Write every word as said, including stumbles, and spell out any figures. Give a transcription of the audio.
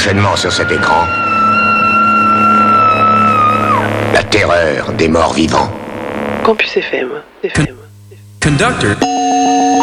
prochainement sur cet écran. La terreur des morts vivants. Campus F M. F M. Conductor.